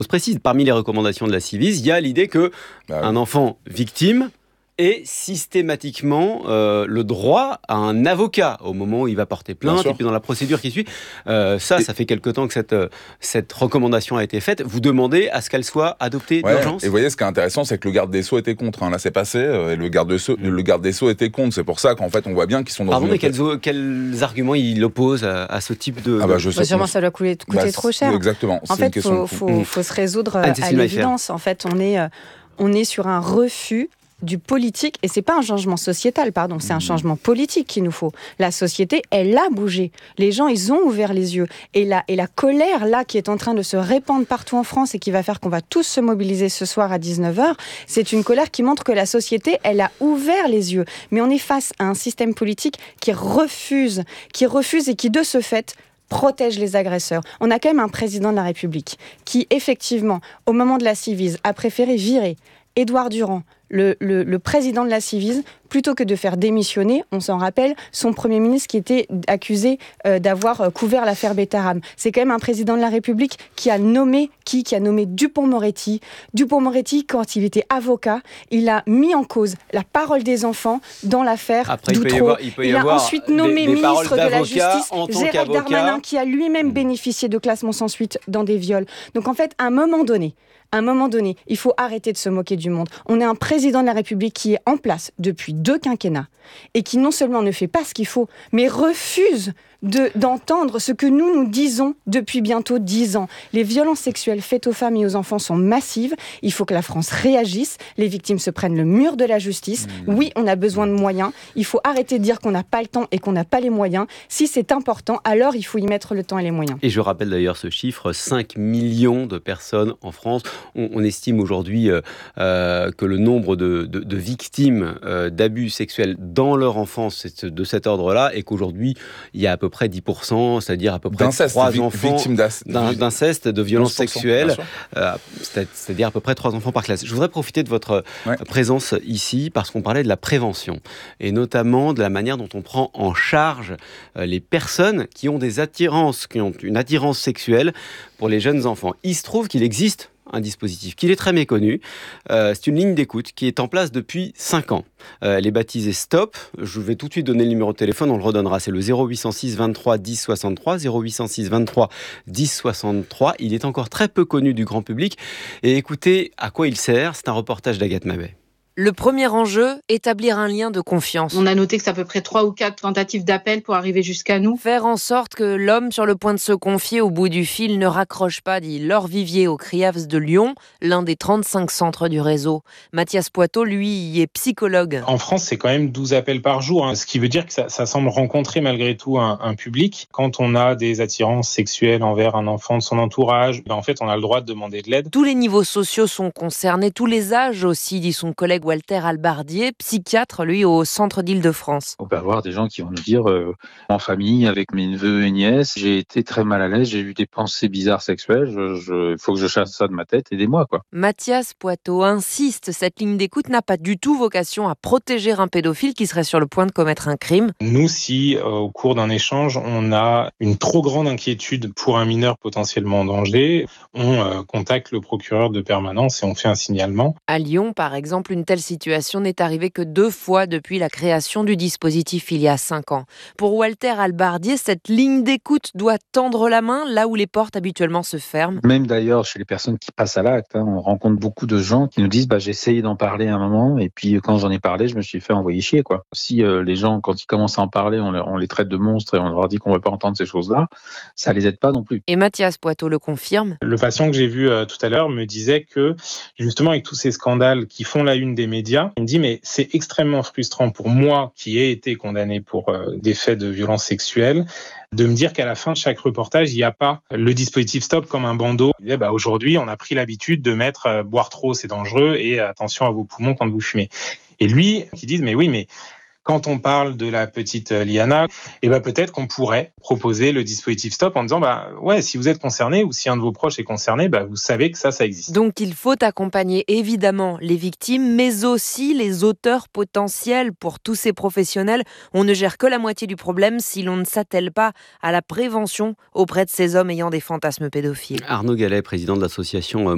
On se précise, parmi les recommandations de la Ciivise, il y a l'idée qu'un enfant victime ait systématiquement le droit à un avocat au moment où il va porter plainte et puis dans la procédure qui suit. Ça fait quelque temps que cette recommandation a été faite. Vous demandez à ce qu'elle soit adoptée d'urgence ? Et vous voyez, ce qui est intéressant, c'est que le garde des Sceaux était contre. Là, c'est passé, et le garde des Sceaux était contre. C'est pour ça qu'en fait, on voit bien qu'ils sont dans mais quels arguments il oppose à ce type de... Sûrement, ça doit coûter trop cher. Exactement. En fait, il faut se résoudre à l'évidence. En fait, on est sur un refus du politique, et c'est pas un changement sociétal, c'est un changement politique qu'il nous faut. La société, elle a bougé. Les gens, ils ont ouvert les yeux. Et la colère, là, qui est en train de se répandre partout en France et qui va faire qu'on va tous se mobiliser ce soir à 19h, c'est une colère qui montre que la société, elle a ouvert les yeux. Mais on est face à un système politique qui refuse et qui, de ce fait, protège les agresseurs. On a quand même un président de la République qui, effectivement, au moment de la Ciivise, a préféré virer Édouard Durand, le président de la Ciivise, plutôt que de faire démissionner, on s'en rappelle, son Premier ministre qui était accusé d'avoir couvert l'affaire Betaram. C'est quand même un président de la République qui a nommé Dupond-Moretti. Dupond-Moretti, quand il était avocat, il a mis en cause la parole des enfants dans l'affaire Doutreau. Il a ensuite nommé ministre de la Justice Gérald Darmanin, qui a lui-même bénéficié de classement sans suite dans des viols. Donc en fait, à un moment donné, il faut arrêter de se moquer du monde. On est un président de la République qui est en place depuis 2 quinquennats et qui non seulement ne fait pas ce qu'il faut, mais refuse d'entendre ce que nous disons depuis bientôt 10 ans. Les violences sexuelles faites aux femmes et aux enfants sont massives. Il faut que la France réagisse. Les victimes se prennent le mur de la justice. Oui, on a besoin de moyens. Il faut arrêter de dire qu'on n'a pas le temps et qu'on n'a pas les moyens. Si c'est important, alors il faut y mettre le temps et les moyens. Et je rappelle d'ailleurs ce chiffre, 5 millions de personnes en France. On estime aujourd'hui que le nombre de victimes d'abus sexuels dans leur enfance est de cet ordre-là, et qu'aujourd'hui, il y a à peu près 10%, c'est-à-dire à peu près 3 enfants d'inceste, de violences sexuelles, c'est-à-dire à peu près 3 enfants par classe. Je voudrais profiter de votre présence ici, parce qu'on parlait de la prévention, et notamment de la manière dont on prend en charge les personnes qui ont une attirance sexuelle pour les jeunes enfants. Il se trouve qu'il existe un dispositif qui est très méconnu. C'est une ligne d'écoute qui est en place depuis 5 ans. Elle est baptisée Stop. Je vais tout de suite donner le numéro de téléphone, on le redonnera. C'est le 0806 23 10 63, 0806 23 10 63. Il est encore très peu connu du grand public. Et écoutez à quoi il sert. C'est un reportage d'Agathe Mabet. Le premier enjeu, établir un lien de confiance. On a noté que c'est à peu près 3 ou 4 tentatives d'appel pour arriver jusqu'à nous. Faire en sorte que l'homme sur le point de se confier au bout du fil ne raccroche pas, dit Laure Vivier au CRIAFS de Lyon, l'un des 35 centres du réseau. Mathias Poitot, lui, y est psychologue. En France, c'est quand même 12 appels par jour, ce qui veut dire que ça semble rencontrer malgré tout un public. Quand on a des attirances sexuelles envers un enfant de son entourage, en fait, on a le droit de demander de l'aide. Tous les niveaux sociaux sont concernés, tous les âges aussi, dit son collègue Walter Albardier, psychiatre, lui, au centre d'Île-de-France. On peut avoir des gens qui vont nous dire en famille, avec mes neveux et nièces, j'ai été très mal à l'aise, j'ai eu des pensées bizarres sexuelles, il faut que je chasse ça de ma tête, aidez-moi, quoi. Mathias Poitot insiste, cette ligne d'écoute n'a pas du tout vocation à protéger un pédophile qui serait sur le point de commettre un crime. Nous, si au cours d'un échange, on a une trop grande inquiétude pour un mineur potentiellement en danger, on contacte le procureur de permanence et on fait un signalement. À Lyon, par exemple, une telle situation n'est arrivée que 2 fois depuis la création du dispositif il y a 5 ans. Pour Walter Albardier, cette ligne d'écoute doit tendre la main là où les portes habituellement se ferment. Même d'ailleurs, chez les personnes qui passent à l'acte, on rencontre beaucoup de gens qui nous disent j'ai essayé d'en parler à un moment et puis quand j'en ai parlé, je me suis fait envoyer chier, quoi. Si les gens, quand ils commencent à en parler, on les traite de monstres et on leur dit qu'on ne veut pas entendre ces choses-là, ça les aide pas non plus. Et Mathias Poitot le confirme. Le patient que j'ai vu tout à l'heure me disait que, justement, avec tous ces scandales qui font la une des médias, il me dit mais c'est extrêmement frustrant pour moi qui ai été condamné pour des faits de violence sexuelle, de me dire qu'à la fin de chaque reportage, il n'y a pas le dispositif Stop comme un bandeau. Il disait, aujourd'hui, on a pris l'habitude de mettre boire trop, c'est dangereux et attention à vos poumons quand vous fumez. Et lui, qui dit mais oui, mais quand on parle de la petite Liana, peut-être qu'on pourrait proposer le dispositif Stop en disant si vous êtes concerné ou si un de vos proches est concerné, vous savez que ça existe. Donc il faut accompagner évidemment les victimes, mais aussi les auteurs potentiels. Pour tous ces professionnels, on ne gère que la moitié du problème si l'on ne s'attelle pas à la prévention auprès de ces hommes ayant des fantasmes pédophiles. Arnaud Gallet, président de l'association